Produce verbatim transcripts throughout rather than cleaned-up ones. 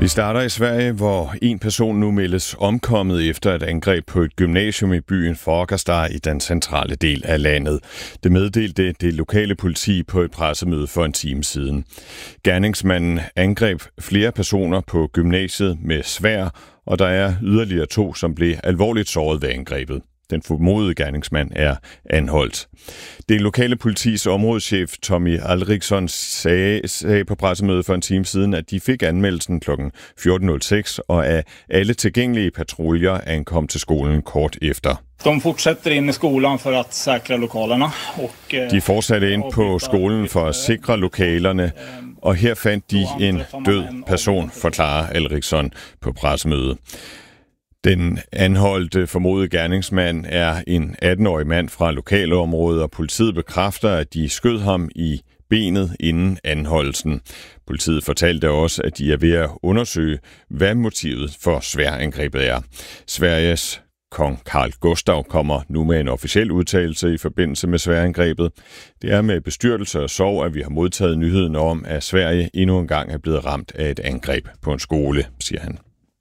Vi starter i Sverige, hvor en person nu meldes omkommet efter et angreb på et gymnasium i byen Fagersta i den centrale del af landet. Det meddelte det lokale politi på et pressemøde for en time siden. Gerningsmanden angreb flere personer på gymnasiet med sværd, og der er yderligere to, som blev alvorligt såret ved angrebet. Den formodede gerningsmand er anholdt. Det lokale politis områdeschef Tommy Alriksson sagde, sagde på pressemødet for en time siden, at de fik anmeldelsen klokken fjorten nul seks, og at alle tilgængelige patruljer ankom til skolen kort efter. De fortsætter ind i skolen for at sikre lokalerne. Og, de fortsatte ind på skolen for at sikre lokalerne, og her fandt de en død person, forklarer Alriksson på pressemødet. Den anholdte formodede gerningsmand er en atten-årig mand fra lokalområdet, og politiet bekræfter, at de skød ham i benet inden anholdelsen. Politiet fortalte også, at de er ved at undersøge, hvad motivet for sværangrebet er. Sveriges kong Carl Gustaf kommer nu med en officiel udtalelse i forbindelse med sværangrebet. Det er med bestyrtelse og sorg, at vi har modtaget nyheden om, at Sverige endnu en gang er blevet ramt af et angreb på en skole, siger han.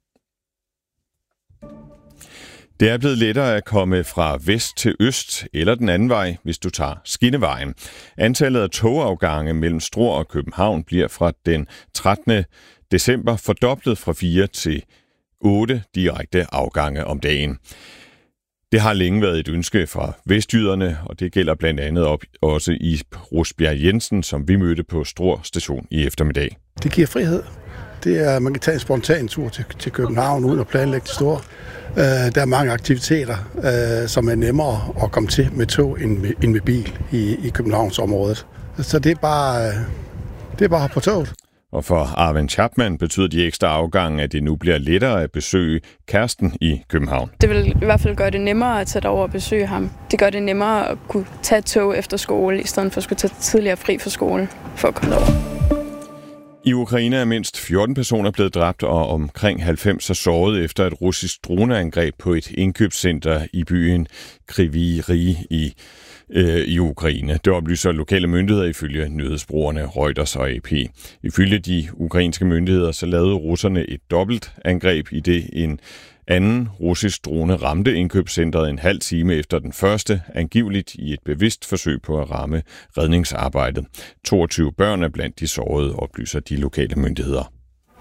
Det er blevet lettere at komme fra vest til øst eller den anden vej, hvis du tager skinnevejen. Antallet af togafgange mellem Struer og København bliver fra den trettende december fordoblet fra fire til otte direkte afgange om dagen. Det har længe været et ønske fra vestjyderne, og det gælder blandt andet op, også i Rosbjerg Jensen, som vi mødte på Struer station i eftermiddag. Det giver frihed. Det er, man kan tage en spontan tur til, til København uden at planlægge det store. Uh, der er mange aktiviteter, uh, som er nemmere at komme til med tog end med, end med bil i, i Københavnsområdet. Så det er bare, uh, det er bare på toget. Og for Arvind Chapman betyder de ekstra afgange, at det nu bliver lettere at besøge kæresten i København. Det vil i hvert fald gøre det nemmere at tage over og besøge ham. Det gør det nemmere at kunne tage tog efter skole, i stedet for at skulle tage tidligere fri fra skole for at komme over. I Ukraine er mindst fjorten personer blevet dræbt, og omkring halvfems er såret efter et russisk droneangreb på et indkøbscenter i byen Kryvyi Rih i, øh, i Ukraine. Det oplyser lokale myndigheder ifølge nyhedsbrugerne Reuters og A P. Ifølge de ukrainske myndigheder så lavede russerne et dobbelt angreb, i det en anden russisk drone ramte indkøbscentret en halv time efter den første, angiveligt i et bevidst forsøg på at ramme redningsarbejdet. toogtyve børn er blandt de sårede, oplyser de lokale myndigheder.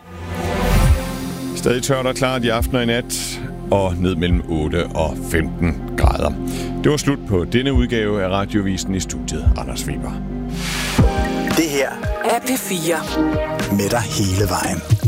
Stadig tørt og klart i aften og i nat, og ned mellem otte og femten grader. Det var slut på denne udgave af Radiovisen. I studiet Anders Weber. Det her er P fire. Med dig hele vejen.